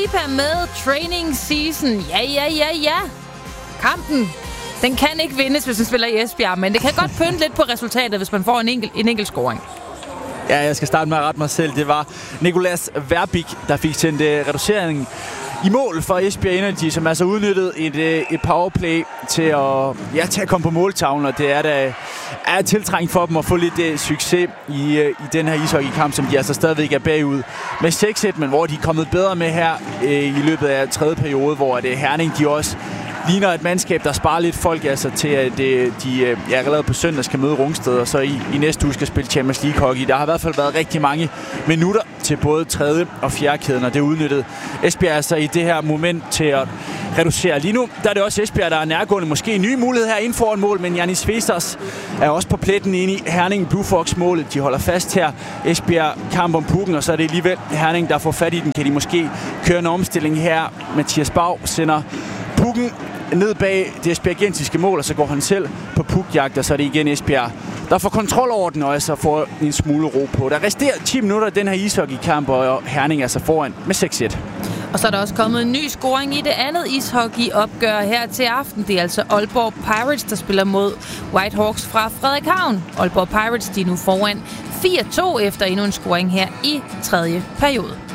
Lipa med Training Season. Ja. Kampen, den kan ikke vindes, hvis man spiller i Esbjerg, men det kan godt pynte lidt på resultatet, hvis man får en enkelt scoring. Ja, jeg skal starte med at rette mig selv. Det var Nicolas Verbik, der fik sendt reduceringen i mål for Esbjerg Energy, som altså udnyttede et powerplay til at komme på måltavlen, og det er tiltrængt for dem at få lidt succes i den her ishockeykamp, som de altså stadigvæk er bagud med 6-1, men hvor de er kommet bedre med her i løbet af tredje periode, hvor Herning de også ligner et mandskab, der sparer lidt folk altså til, at de allerede på søndag skal møde Rungsted, og så i næste uge skal spille Champions League hockey. Der har i hvert fald været rigtig mange minutter til både tredje og fjerde kæden, og det udnyttede Esbjerg altså i det her moment til at reducere. Lige nu der er det også Esbjerg, der er nærgående. Måske en ny mulighed her inden foran mål, men Janis Festers er også på pletten inde i Herning Blue Fox-målet. De holder fast her. Esbjerg kamp om pukken, og så er det alligevel Herning, der får fat i den. Kan de måske køre en omstilling her? Mathias Bag sender pukken ned bag det esbjergensiske mål, og så går han selv på pukjagt, og så er det igen Esbjerg, der får kontrol over den, og altså får en smule ro på. Der resterer 10 minutter i den her ishockeykamp, og Herning er altså foran med 6-1. Og så er der også kommet en ny scoring i det andet ishockeyopgør her til aften. Det er altså Aalborg Pirates, der spiller mod Whitehawks fra Frederikshavn. Aalborg Pirates, de er nu foran 4-2 efter endnu en scoring her i tredje periode.